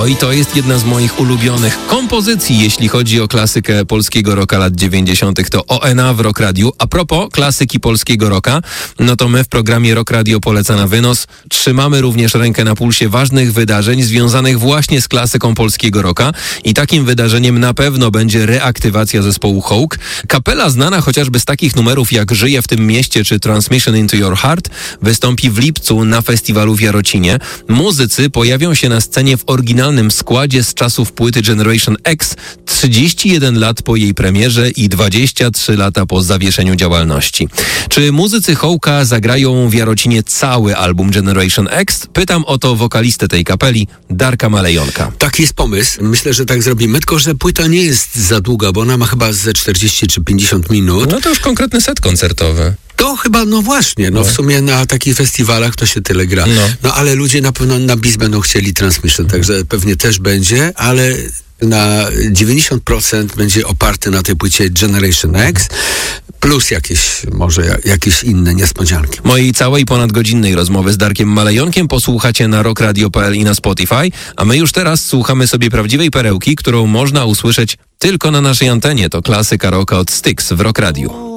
Oj, to jest jedna z moich ulubionych kompozycji, jeśli chodzi o klasykę polskiego rocka lat 90. To ONA w Rock Radiu. A propos klasyki polskiego rocka, no to my w programie Rock Radio poleca na wynos trzymamy również rękę na pulsie ważnych wydarzeń związanych właśnie z klasyką polskiego rocka i takim wydarzeniem na pewno będzie reaktywacja zespołu Hawk. Kapela znana chociażby z takich numerów jak Żyję w tym mieście czy Transmission into Your Heart wystąpi w lipcu na festiwalu w Jarocinie. Muzycy pojawią się na scenie w oryginalnym składzie z czasów płyty Generation X 31 lat po jej premierze i 23 lata po zawieszeniu działalności. Czy muzycy Hawka zagrają w Jarocinie cały album Generation X? Pytam o to wokalistę tej kapeli, Darka Malejonka. Taki jest pomysł. Myślę, że tak zrobimy, tylko że płyta nie jest za długa, bo ona ma chyba ze 40 czy 50 minut. No to już konkretny set koncertowy. To chyba, no właśnie, w sumie na takich festiwalach to się tyle gra. No ale ludzie na pewno na bis będą chcieli Transmission, także pewnie też będzie, ale na 90% będzie oparty na tej płycie Generation X, plus jakieś inne niespodzianki. Mojej całej ponadgodzinnej rozmowy z Darkiem Malejonkiem posłuchacie na rockradio.pl i na Spotify, a my już teraz słuchamy sobie prawdziwej perełki, którą można usłyszeć tylko na naszej antenie. To klasyka rocka od Styx w Rock Radio.